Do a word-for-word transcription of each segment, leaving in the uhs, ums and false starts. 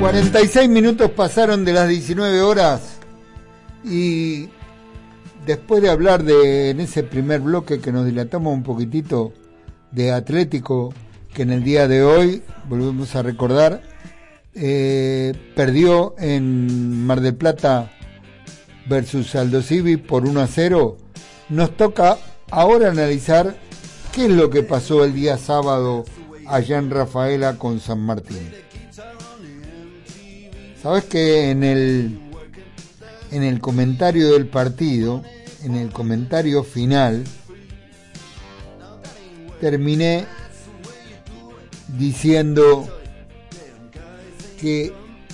cuarenta y seis minutos pasaron de las diecinueve horas y después de hablar de en ese primer bloque que nos dilatamos un poquitito de Atlético, que en el día de hoy, volvemos a recordar, eh, perdió en Mar del Plata versus Aldo Civi por uno a cero, nos toca ahora analizar qué es lo que pasó el día sábado allá en Rafaela con San Martín. Sabes que en el en el comentario del partido, en el comentario final, terminé diciendo que,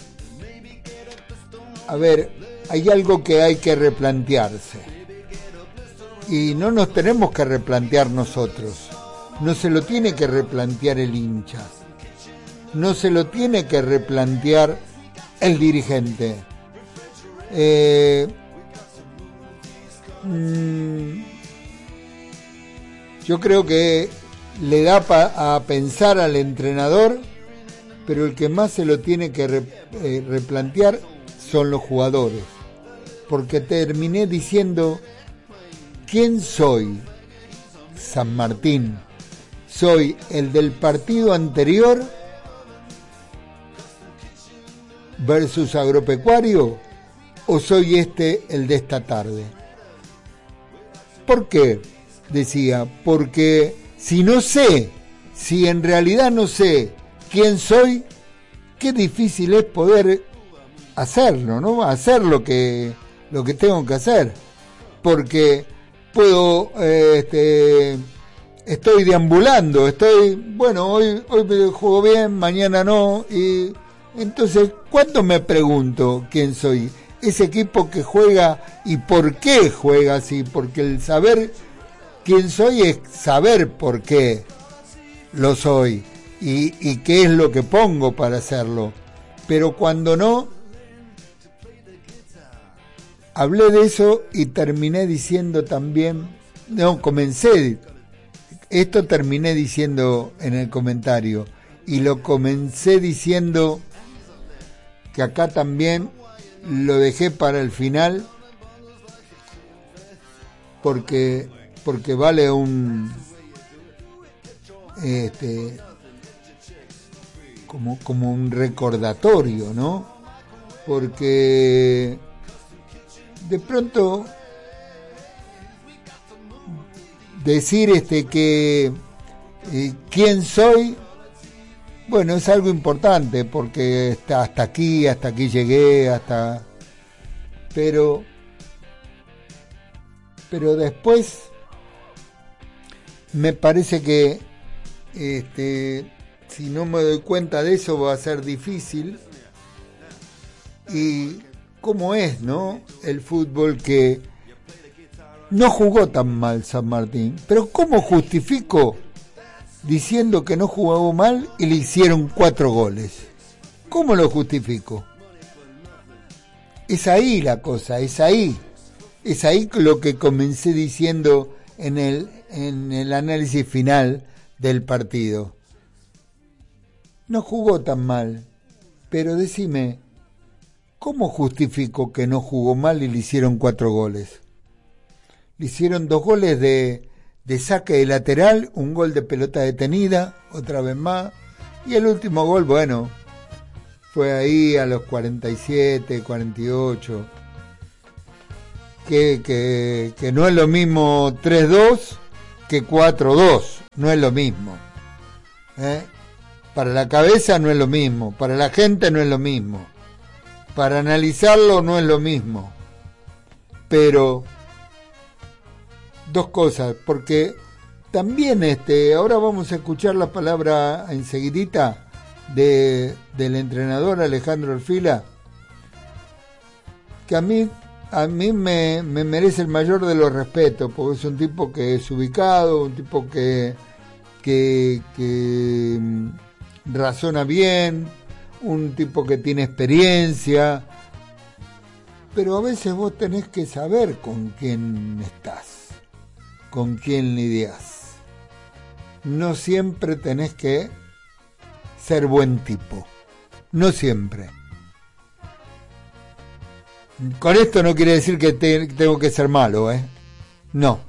a ver, hay algo que hay que replantearse y no nos tenemos que replantear nosotros, no se lo tiene que replantear el hincha, no se lo tiene que replantear el dirigente. Eh, mmm, yo creo que le da pa, a pensar al entrenador, pero el que más se lo tiene que re, eh, replantear son los jugadores, porque terminé diciendo: ¿quién soy? San Martín. ¿Soy el del partido anterior versus Agropecuario o soy este el de esta tarde? ¿Por qué? Decía, porque si no sé, si en realidad no sé quién soy, qué difícil es poder hacerlo, ¿no? Hacer lo que, lo que tengo que hacer, porque puedo, eh, este, estoy deambulando, estoy, bueno, hoy, hoy me juego bien, mañana no, y entonces, ¿cuándo me pregunto quién soy? Ese equipo que juega y por qué juega así, porque el saber quién soy es saber por qué lo soy y, y qué es lo que pongo para hacerlo. Pero cuando no, hablé de eso y terminé diciendo también, no, comencé, esto terminé diciendo en el comentario y lo comencé diciendo que acá también lo dejé para el final porque porque vale un este como como un recordatorio, ¿no? Porque de pronto decir este que eh, quién soy, bueno, es algo importante porque hasta, hasta aquí, hasta aquí llegué, hasta... Pero, pero después me parece que este, si no me doy cuenta de eso va a ser difícil. Y cómo es, ¿no? El fútbol que no jugó tan mal San Martín. Pero ¿cómo justifico diciendo que no jugó mal y le hicieron cuatro goles? ¿Cómo lo justifico? Es ahí la cosa, es ahí. Es ahí lo que comencé diciendo en el, en el análisis final del partido. No jugó tan mal, pero decime, ¿cómo justifico que no jugó mal y le hicieron cuatro goles? Le hicieron dos goles de de saque de lateral, un gol de pelota detenida, otra vez más, y el último gol, bueno, fue ahí a los cuarenta y siete, cuarenta y ocho, que, que, que no es lo mismo tres dos que cuatro dos, no es lo mismo, ¿eh? Para la cabeza no es lo mismo, para la gente no es lo mismo, para analizarlo no es lo mismo, pero... Dos cosas, porque también este, ahora vamos a escuchar la palabra enseguidita de, del entrenador Alejandro Orfila, que a mí, a mí me, me merece el mayor de los respetos, porque es un tipo que es ubicado, un tipo que, que, que razona bien, un tipo que tiene experiencia, pero a veces vos tenés que saber con quién estás, con quién lidias. No siempre tenés que ser buen tipo. no siempre. Con esto no quiere decir que te, tengo que ser malo, ¿eh? No.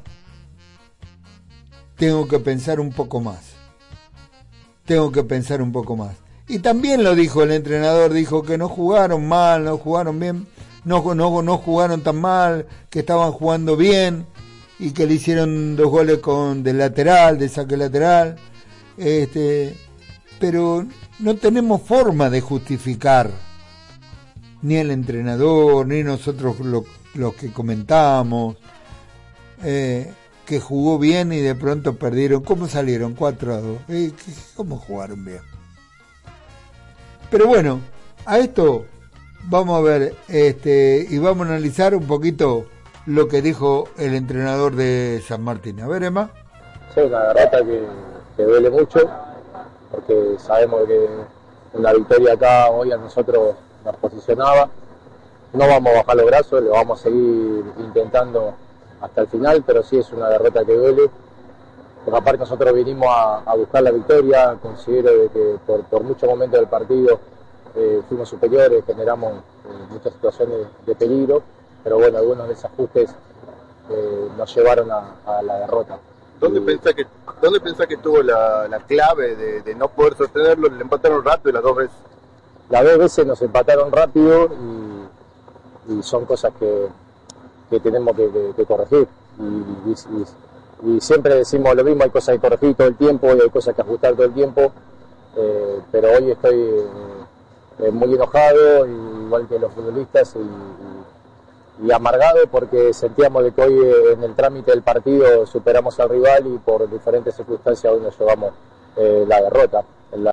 Tengo que pensar un poco más. Tengo que pensar un poco más. Y también lo dijo el entrenador, dijo que no jugaron mal, no jugaron bien, no, no, no jugaron tan mal, que estaban jugando bien y que le hicieron dos goles con de lateral, de saque lateral. Este, pero no tenemos forma de justificar, ni el entrenador, ni nosotros lo, los que comentamos, eh, que jugó bien y de pronto perdieron. ¿Cómo salieron? cuatro a dos. Eh, ¿Cómo jugaron bien? Pero bueno, a esto vamos a ver este y vamos a analizar un poquito lo que dijo el entrenador de San Martín. A ver, Emma. Sí, una derrota que, que duele mucho, porque sabemos que una victoria acá hoy a nosotros nos posicionaba. No vamos a bajar los brazos, lo vamos a seguir intentando hasta el final, pero sí es una derrota que duele. Porque aparte nosotros vinimos a, a buscar la victoria, considero de que por, por muchos momentos del partido eh, fuimos superiores, generamos eh, muchas situaciones de peligro, pero bueno, algunos desajustes eh, nos llevaron a, a la derrota. ¿Dónde pensás que, dónde pensás que estuvo la, la clave de, de no poder sostenerlo? Le empataron rápido las dos veces. Las dos veces nos empataron rápido y, y son cosas que, que tenemos que, que, que corregir. Y, y, y, y siempre decimos lo mismo, hay cosas que corregir todo el tiempo y hay cosas que ajustar todo el tiempo, eh, pero hoy estoy eh, muy enojado, igual que los futbolistas, y, y, y amargado porque sentíamos de que hoy eh, en el trámite del partido superamos al rival y por diferentes circunstancias hoy nos llevamos eh, la derrota. La...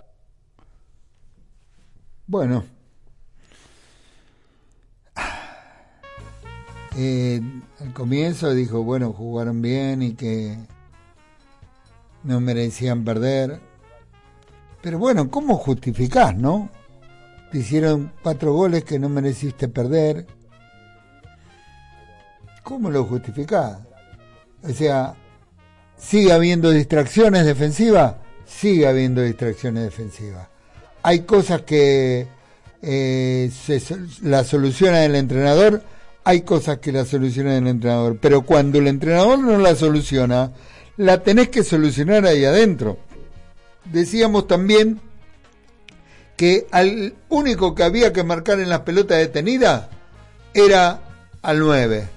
Bueno, Eh, al comienzo dijo, bueno, jugaron bien y que no merecían perder. Pero bueno, ¿cómo justificás, no? Te hicieron cuatro goles que no mereciste perder. ¿Cómo lo justificás? O sea, ¿sigue habiendo distracciones defensivas? Sigue habiendo distracciones defensivas. Hay cosas que eh, se, la soluciona el entrenador. Hay cosas que la soluciona el entrenador, pero cuando el entrenador no la soluciona, la tenés que solucionar ahí adentro. Decíamos también que al único que había que marcar en las pelotas detenidas era al nueve.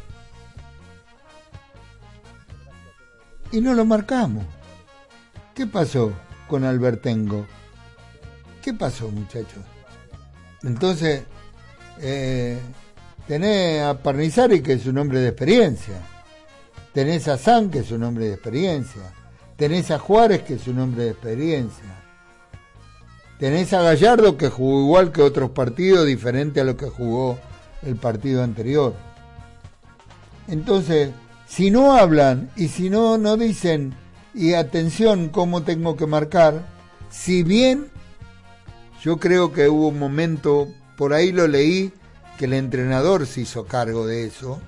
Y no lo marcamos. ¿Qué pasó con Albertengo? ¿Qué pasó, muchachos? Entonces, eh... tenés a Parnizari, que es un hombre de experiencia. Tenés a San, que es un hombre de experiencia. Tenés a Juárez, que es un hombre de experiencia. Tenés a Gallardo, que jugó igual que otros partidos, diferente a lo que jugó el partido anterior. Entonces, si no hablan y si no, no dicen, y atención, cómo tengo que marcar, si bien yo creo que hubo un momento, por ahí lo leí, que el entrenador se hizo cargo de eso.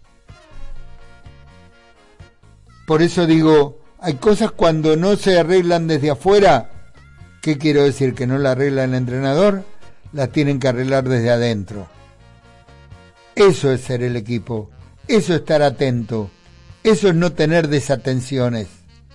Por eso digo, hay cosas cuando no se arreglan desde afuera. ¿Qué quiero decir? Que no la arregla el entrenador, las tienen que arreglar desde adentro. Eso es ser el equipo, eso es estar atento, eso es no tener desatenciones.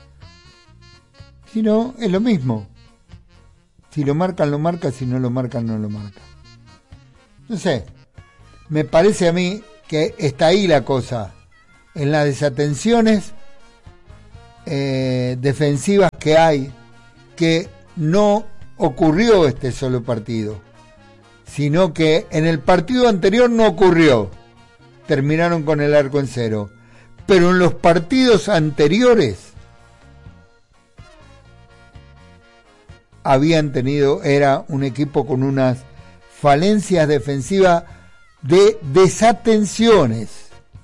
Si no, es lo mismo. Si lo marcan, lo marcan, si no lo marcan, no lo marcan. No sé. Me parece a mí que está ahí la cosa, en las desatenciones eh, defensivas que hay, que no ocurrió este solo partido, sino que en el partido anterior no ocurrió, terminaron con el arco en cero, pero en los partidos anteriores habían tenido, era un equipo con unas falencias defensivas de desatenciones.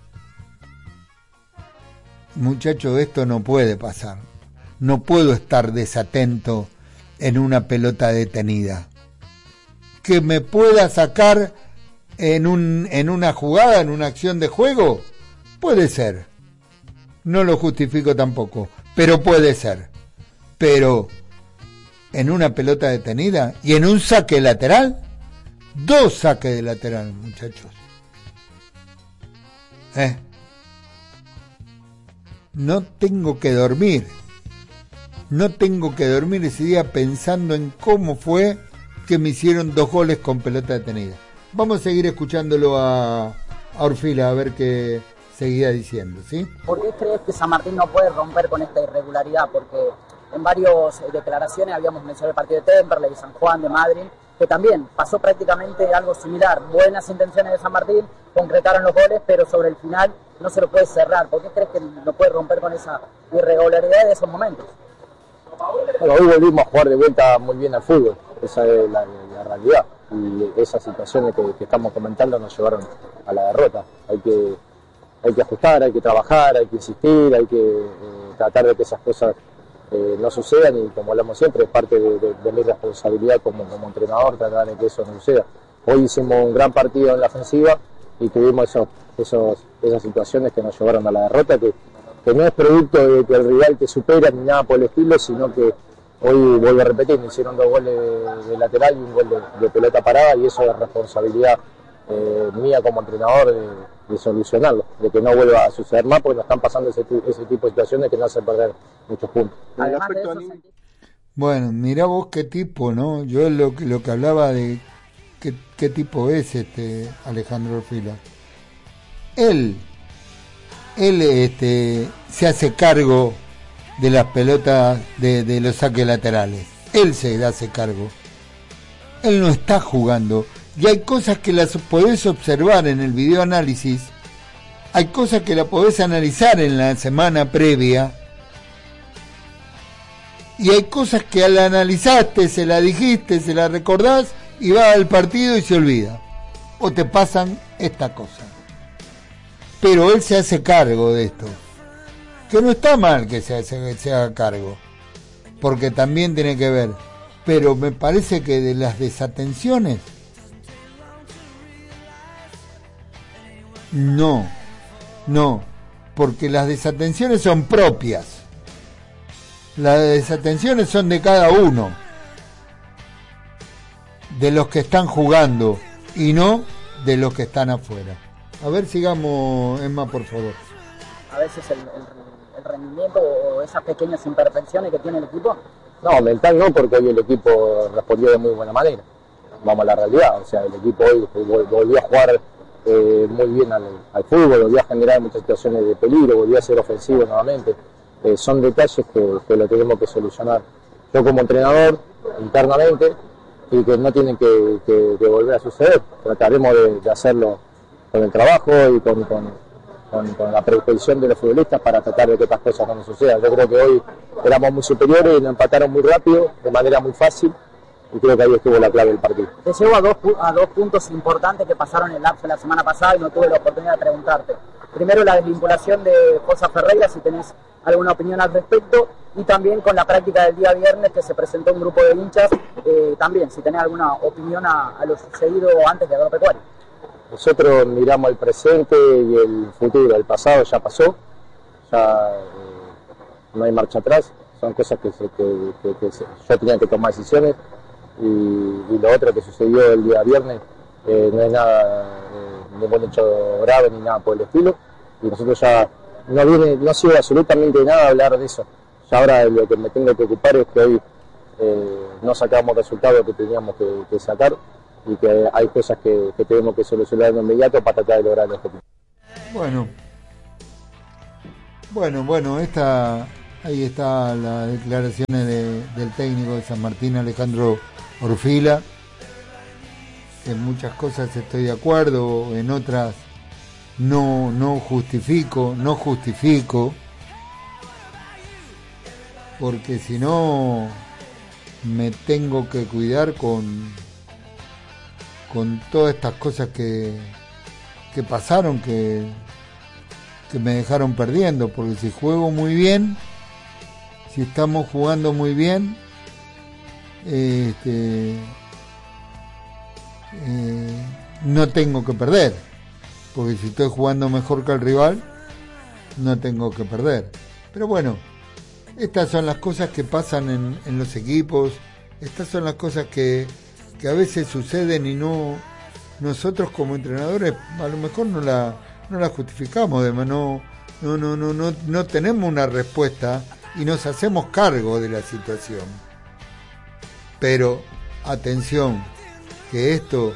Muchacho, esto no puede pasar. No puedo estar desatento en una pelota detenida. Que me pueda sacar en un en una jugada, en una acción de juego, puede ser. No lo justifico tampoco, pero puede ser. Pero en una pelota detenida y en un saque lateral, Dos saques de lateral, muchachos. ¿Eh? No tengo que dormir. No tengo que dormir ese día pensando en cómo fue que me hicieron dos goles con pelota detenida. Vamos a seguir escuchándolo a, a Orfila a ver qué seguía diciendo, ¿sí? ¿Por qué crees que San Martín no puede romper con esta irregularidad? Porque en varias declaraciones habíamos mencionado el partido de Temperley, de San Juan, de Madrid, que también pasó prácticamente algo similar. Buenas intenciones de San Martín, concretaron los goles, pero sobre el final no se lo puede cerrar. ¿Por qué crees que no puede romper con esa irregularidad de esos momentos? Bueno, hoy volvimos a jugar de vuelta muy bien al fútbol, esa es la, la realidad. Y esas situaciones que, que estamos comentando nos llevaron a la derrota. Hay que, hay que ajustar, hay que trabajar, hay que insistir, hay que eh, tratar de que esas cosas eh, no sucedan, y como hablamos siempre, es parte de, de, de mi responsabilidad como, como entrenador tratar de que eso no suceda. Hoy hicimos un gran partido en la ofensiva y tuvimos esos, esos, esas situaciones que nos llevaron a la derrota, que, que no es producto de que el rival te supera ni nada por el estilo, sino que hoy, vuelvo a repetir, me hicieron dos goles de, de lateral y un gol de, de pelota parada, y eso es responsabilidad eh, mía como entrenador de, de solucionarlo, de que no vuelva a suceder más, porque nos están pasando ese, ese tipo de situaciones que nos hacen perder muchos puntos. Bueno, mirá vos qué tipo, ¿no? Yo lo, lo que hablaba de qué, qué tipo es este Alejandro Orfila. Él, él este, se hace cargo de las pelotas, de, de los saques laterales. Él se hace cargo. Él no está jugando. Y hay cosas que las podés observar en el video análisis. Hay cosas que la podés analizar en la semana previa. Y hay cosas que la analizaste, se la dijiste, se la recordás, y va al partido y se olvida. O te pasan esta cosa. Pero él se hace cargo de esto. Que no está mal que se, se, se haga cargo, porque también tiene que ver. Pero me parece que de las desatenciones, no, no, porque las desatenciones son propias. Las desatenciones son de cada uno, de los que están jugando, y no de los que están afuera. A ver, sigamos, Emma, por favor. A veces el, el, el rendimiento o esas pequeñas imperfecciones que tiene el equipo. No, mental no, porque hoy el equipo respondió de muy buena manera. Vamos a la realidad, o sea, el equipo hoy volvió a jugar eh, muy bien al, al fútbol, volvió a generar muchas situaciones de peligro, volvió a ser ofensivo nuevamente. Eh, son detalles que, que lo tenemos que solucionar yo como entrenador internamente, y que no tienen que, que, que volver a suceder. Trataremos de, de hacerlo con el trabajo y con, con, con, con la predisposición de los futbolistas para tratar de que estas cosas no nos sucedan. Yo creo que hoy éramos muy superiores y nos empataron muy rápido, de manera muy fácil, y creo que ahí estuvo la clave del partido. Te llevo a dos, a dos puntos importantes que pasaron en el lapso de la semana pasada y no tuve la oportunidad de preguntarte. Primero, la desvinculación de José Ferreira, si tenés alguna opinión al respecto, y también con la práctica del día viernes que se presentó un grupo de hinchas, eh, también, si tenés alguna opinión a, a lo sucedido antes de Agropecuario. Nosotros miramos el presente y el futuro. El pasado ya pasó, ya eh, no hay marcha atrás, son cosas que, se, que, que, que se, yo tenía que tomar decisiones, y, y lo otro que sucedió el día viernes eh, no es nada, eh, ningún hecho grave ni nada por el estilo, y nosotros ya no viene, no sirve absolutamente nada hablar de eso. Ya ahora lo que me tengo que ocupar es que hoy eh, no sacamos resultados que teníamos que, que sacar, y que hay cosas que, que tenemos que solucionar de inmediato para tratar de lograr el objetivo. Bueno, bueno, bueno, esta, ahí está las declaraciones de, del técnico de San Martín, Alejandro Orfila. En muchas cosas estoy de acuerdo, en otras no, no justifico, no justifico, porque si no me tengo que cuidar con con todas estas cosas que que pasaron, que que me dejaron perdiendo, porque si juego muy bien, si estamos jugando muy bien, este eh, no tengo que perder, porque si estoy jugando mejor que el rival, no tengo que perder. Pero bueno, estas son las cosas que pasan en, en los equipos, estas son las cosas que que a veces suceden y no nosotros como entrenadores a lo mejor no la no la justificamos, además no no no no no no tenemos una respuesta y nos hacemos cargo de la situación. Pero atención, que esto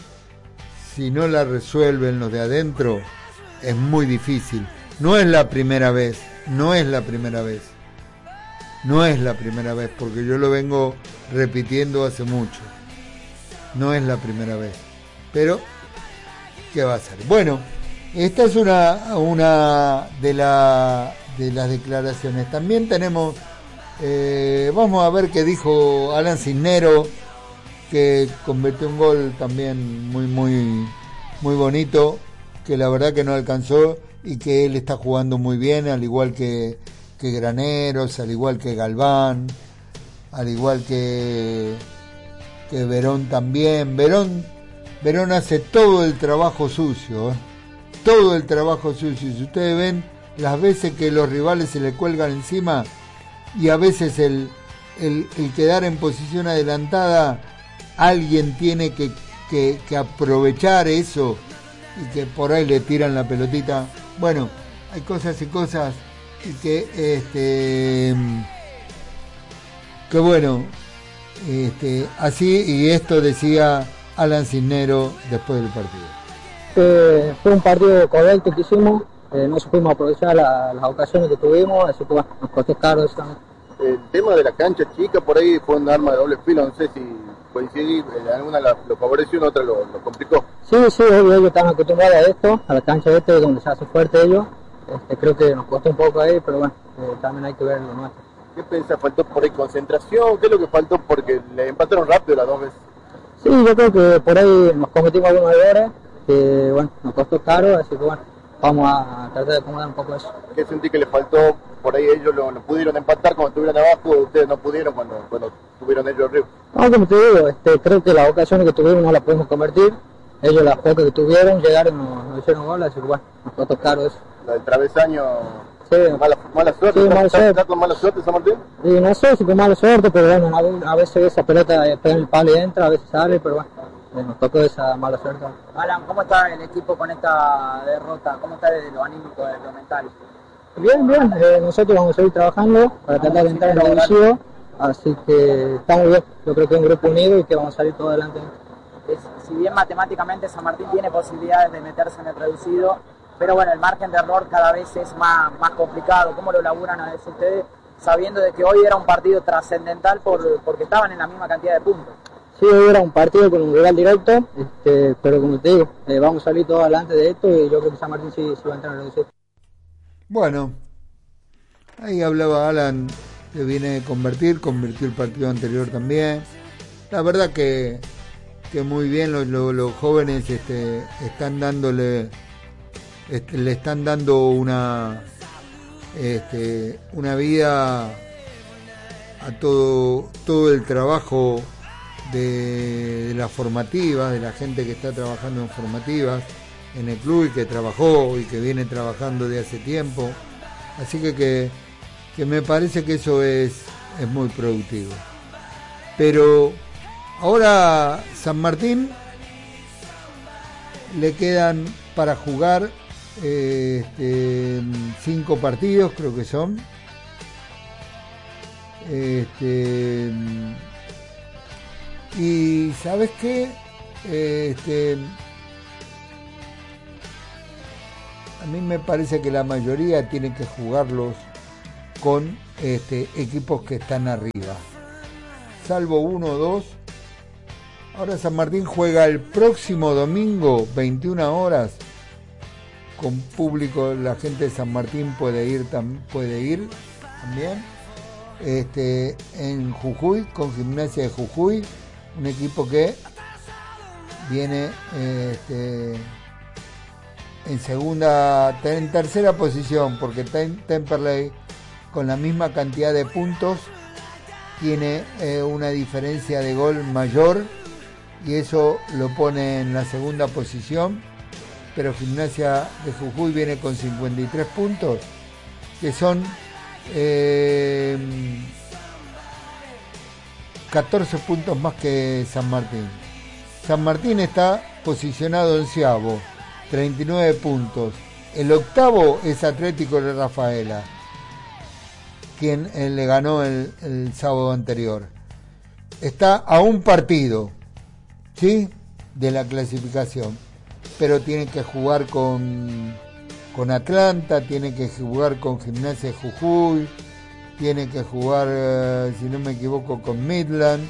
si no la resuelven los de adentro es muy difícil. No es la primera vez, no es la primera vez. No es la primera vez, porque yo lo vengo repitiendo hace mucho. No es la primera vez. Pero, ¿qué va a ser? Bueno, esta es una, una de, la, de las declaraciones. También tenemos, eh, vamos a ver qué dijo Alan Cisnero, que convirtió un gol también muy, muy, muy bonito, que la verdad que no alcanzó y que él está jugando muy bien, al igual que que Graneros, al igual que Galván, al igual que que Verón también. Verón, Verón hace todo el trabajo sucio, ¿eh? todo el trabajo sucio. Si ustedes ven las veces que los rivales se le cuelgan encima y a veces el, el, el quedar en posición adelantada, alguien tiene que, que, que aprovechar eso y que por ahí le tiran la pelotita. Bueno, hay cosas y cosas y que este que bueno este así, y esto decía Alan Cisnero después del partido. Eh, fue un partido correcto que hicimos, eh, no supimos aprovechar la, las ocasiones que tuvimos, así que bueno, nos costó caro eso también. El tema de la cancha chica por ahí fue un arma de doble filo, no sé si coincidí, en alguna la, lo favoreció, en otra lo, lo complicó. Sí, sí, ellos, ellos están acostumbrados a esto, a la cancha este donde se hace fuerte ellos. Este, creo que nos costó un poco ahí, pero bueno, eh, también hay que ver lo nuestro. ¿Qué pensás? ¿Faltó por ahí concentración? ¿Qué es lo que faltó? Porque le empataron rápido las dos veces. Sí, yo creo que por ahí nos cometimos algunos errores, que bueno, nos costó caro, así que bueno, vamos a tratar de acomodar un poco eso. ¿Qué sentí que le faltó? Por ahí ellos lo, lo pudieron empatar cuando estuvieron abajo, ustedes no pudieron cuando, cuando tuvieron ellos arriba. No, como te digo, este, creo que las ocasiones que tuvieron no las pudimos convertir, ellos las pocas que tuvieron llegaron, nos, nos hicieron gol, así que bueno, nos costó caro eso. La del travesaño, sí, mala, mala suerte, sí, mala suerte. ¿Está con mala suerte San Martín? Y no sé si con mala suerte, pero bueno, a veces esa pelota pega en el palo y entra, a veces sale, pero bueno, nos tocó esa mala suerte. Alan, ¿cómo está el equipo con esta derrota? ¿Cómo está desde lo anímico, desde lo mental? Bien, bien, eh, nosotros vamos a seguir trabajando para tratar de entrar en el reducido, así que estamos bien, yo creo que es un grupo unido y que vamos a salir todo adelante. Es, si bien matemáticamente San Martín tiene posibilidades de meterse en el reducido, pero bueno, el margen de error cada vez es más, más complicado. ¿Cómo lo laburan a veces ustedes, sabiendo de que hoy era un partido trascendental por, porque estaban en la misma cantidad de puntos? Sí, hoy era un partido con un rival directo, este, pero como te digo, eh, vamos a salir todo adelante de esto y yo creo que San Martín sí, sí va a entrar en el reducido. Bueno, ahí hablaba Alan, que viene de convertir, convirtió el partido anterior también. La verdad que, que muy bien, los, los, los jóvenes este, están dándole, este, le están dando una, este, una vida a todo, todo el trabajo de, de las formativas, de la gente que está trabajando en formativas en el club y que trabajó y que viene trabajando de hace tiempo, así que, que, que me parece que eso es, es muy productivo. Pero ahora San Martín le quedan para jugar eh, este, cinco partidos, creo que son. Este, y ¿sabes qué? Este, a mí me parece que la mayoría tienen que jugarlos con este, equipos que están arriba, salvo uno o dos. Ahora San Martín juega el próximo domingo, veintiuna horas, con público. La gente de San Martín puede ir, tam, puede ir también. Este, en Jujuy, con Gimnasia de Jujuy, un equipo que viene este, en segunda, en tercera posición, porque Temperley con la misma cantidad de puntos tiene eh, una diferencia de gol mayor y eso lo pone en la segunda posición, pero Gimnasia de Jujuy viene con cincuenta y tres puntos, que son eh, catorce puntos más que San Martín. San Martín está posicionado onceavo, treinta y nueve puntos. El octavo es Atlético de Rafaela, quien eh, le ganó el, el sábado anterior. Está a un partido, ¿sí?, de la clasificación, pero tiene que jugar con, con Atlanta, tiene que jugar con Gimnasia de Jujuy, tiene que jugar, eh, si no me equivoco, con Midland,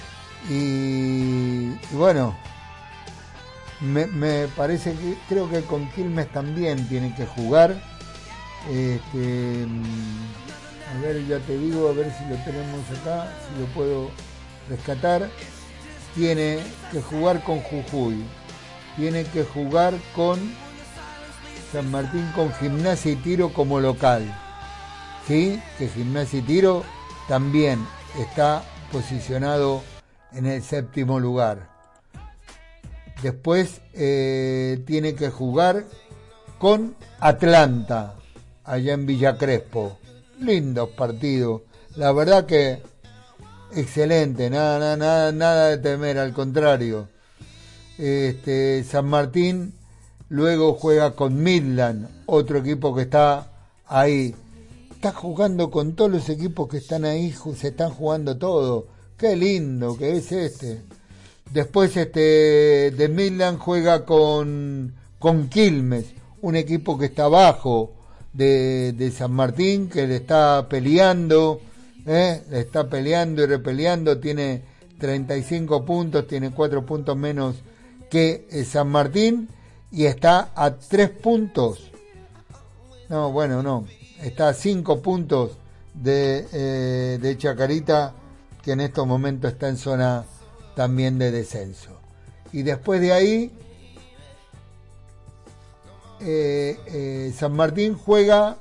y, y bueno, me, me parece que creo que con Quilmes también tiene que jugar. Este, a ver, ya te digo, a ver si lo tenemos acá, si lo puedo rescatar. Tiene que jugar con Jujuy, tiene que jugar con San Martín, con Gimnasia y Tiro como local, ¿sí? Que Gimnasia y Tiro también está posicionado en el séptimo lugar. Después eh, tiene que jugar con Atlanta, allá en Villa Crespo. Lindos partidos, la verdad que excelente, nada, nada, nada, nada de temer, al contrario. Este, San Martín luego juega con Midland, otro equipo que está ahí. Está jugando con todos los equipos que están ahí, se están jugando todo. Qué lindo que es este. Después este de Midland juega con, con Quilmes, un equipo que está abajo de, de San Martín, que le está peleando. ¿Eh? Está peleando y repeleando, tiene treinta y cinco puntos, tiene cuatro puntos menos que eh, San Martín, y está a tres puntos, no, bueno, no, está a cinco puntos de, eh, de Chacarita, que en estos momentos está en zona también de descenso. Y después de ahí, eh, eh, San Martín juega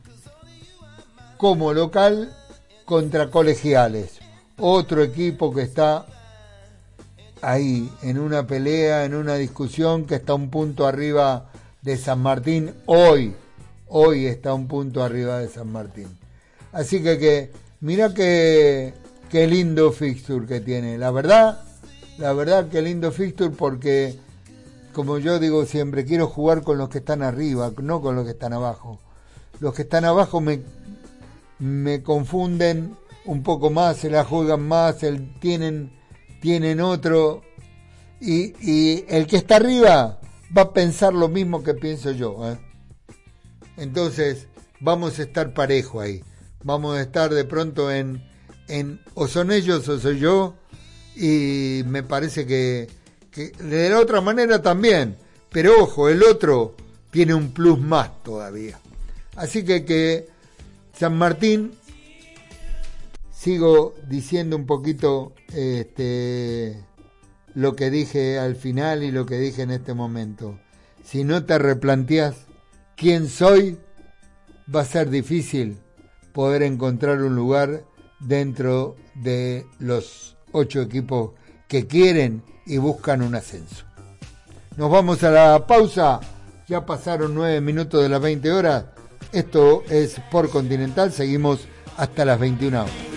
como local contra Colegiales, otro equipo que está ahí en una pelea, en una discusión, que está un punto arriba de San Martín hoy, hoy está un punto arriba de San Martín. Así que, que mira que qué lindo fixture que tiene, la verdad, la verdad que lindo fixture, porque como yo digo siempre, quiero jugar con los que están arriba, no con los que están abajo. Los que están abajo me me confunden un poco más, se la juegan más, el, tienen, tienen otro, y, y el que está arriba va a pensar lo mismo que pienso yo, ¿eh? Entonces vamos a estar parejo ahí, vamos a estar de pronto en, en o son ellos o soy yo, y me parece que, que de la otra manera también, pero ojo, el otro tiene un plus más todavía. Así que que San Martín, sigo diciendo un poquito este, lo que dije al final y lo que dije en este momento. Si no te replanteas quién soy, va a ser difícil poder encontrar un lugar dentro de los ocho equipos que quieren y buscan un ascenso. Nos vamos a la pausa, ya pasaron nueve minutos de las veinte horas. Esto es Sport Continental, seguimos hasta las veintiuna horas.